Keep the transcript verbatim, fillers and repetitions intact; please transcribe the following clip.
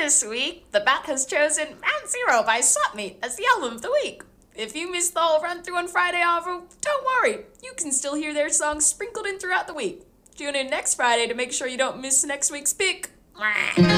This week, the Bat has chosen Round Zero by Swap Meet as the album of the week. If you missed the whole run through on Friday, however, don't worry. You can still hear their songs sprinkled in throughout the week. Tune in next Friday to make sure you don't miss next week's pick.